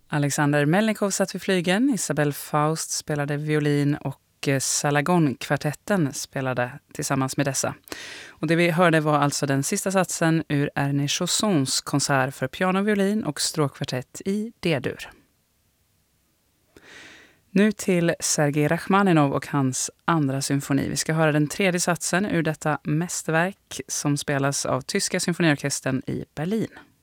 Alexander Melnikov satt vid flygeln, Isabelle Faust spelade violin och Salagon-kvartetten spelade tillsammans med dessa. Och det vi hörde var alltså den sista satsen ur Ernest Chaussons konsert för piano, violin och stråkkvartett i D-dur. Nu till Sergej Rachmaninov och hans andra symfoni. Vi ska höra den tredje satsen ur detta mästerverk som spelas av Tyska symfoniorkestern i Berlin.